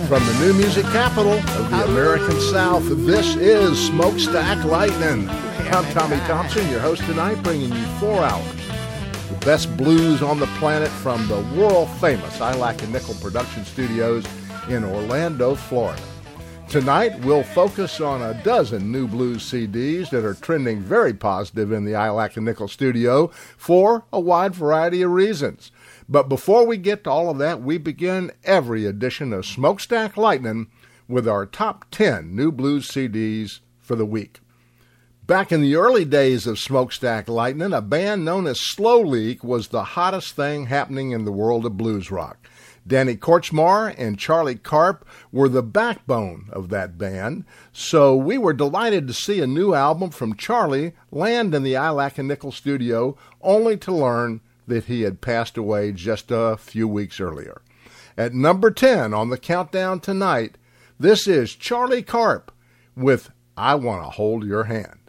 From the new music capital of the American South, this is Smokestack Lightning. I'm Tommy Thompson, your host tonight, bringing you 4 hours. The best blues on the planet from the world-famous Ilac and Nickel production studios in Orlando, Florida. Tonight, we'll focus on a dozen new blues CDs that are trending very positive in the Ilac and Nickel studio for a wide variety of reasons. But before we get to all of that, we begin every edition of Smokestack Lightning with our top 10 new blues CDs for the week. Back in the early days of Smokestack Lightning, a band known as Slow Leak was the hottest thing happening in the world of blues rock. Danny Kortchmar and Charlie Karp were the backbone of that band, so we were delighted to see a new album from Charlie land in the Ilac and Nickel studio, only to learn that he had passed away just a few weeks earlier. At number 10 on the countdown tonight, this is Charlie Karp with I Want to Hold Your Hand.